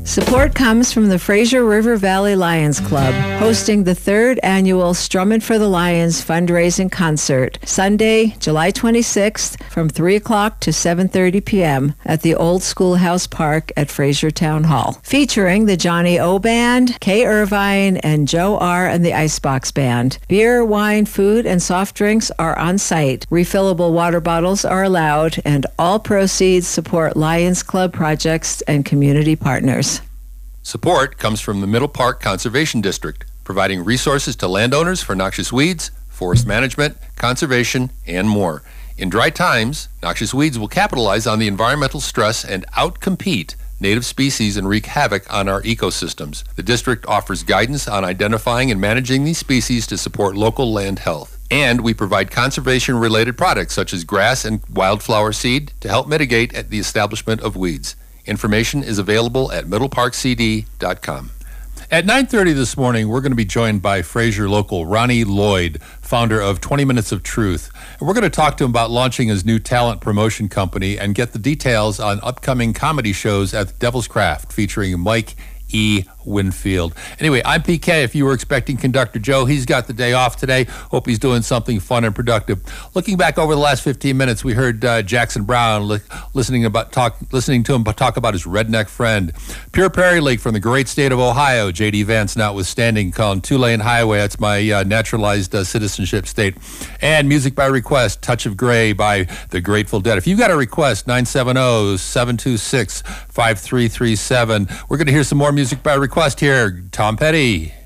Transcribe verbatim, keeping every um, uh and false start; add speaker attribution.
Speaker 1: Support comes from the Fraser River Valley Lions Club, hosting the third annual Strummin' for the Lions fundraising concert, Sunday, July twenty-sixth, from three o'clock to seven thirty p.m. at the Old Schoolhouse Park at Fraser Town Hall. Featuring the Johnny O Band, Kay Irvine, and Joe R. and the Icebox Band. Beer, wine, food, and soft drinks are on site. Refillable water bottles are allowed, and all proceeds support Lions Club projects and community partners.
Speaker 2: Support comes from the Middle Park Conservation District, providing resources to landowners for noxious weeds, forest management, conservation, and more. In dry times, noxious weeds will capitalize on the environmental stress and outcompete native species and wreak havoc on our ecosystems. The district offers guidance on identifying and managing these species to support local land health. And we provide conservation-related products such as grass and wildflower seed to help mitigate the establishment of weeds. Information is available at middle park c d dot com.
Speaker 3: At nine thirty this morning, we're going to be joined by Fraser local Ronnie Lloyd, founder of twenty minutes of truth. And we're going to talk to him about launching his new talent promotion company and get the details on upcoming comedy shows at the Devil's Craft featuring Mike E. Winfield. Anyway, I'm P K. If you were expecting Conductor Joe, he's got the day off today. Hope he's doing something fun and productive. Looking back over the last fifteen minutes, we heard uh, Jackson Brown li- listening about talk, listening to him talk about his redneck friend. Pure Prairie League from the great state of Ohio. J D Vance notwithstanding, calling Two-Lane Highway. That's my uh, naturalized uh, citizenship state. And music by request, Touch of Grey by the Grateful Dead. If you've got a request, nine seven zero, seven two six, five three three seven. We're going to hear some more music by request here. Tom Petty.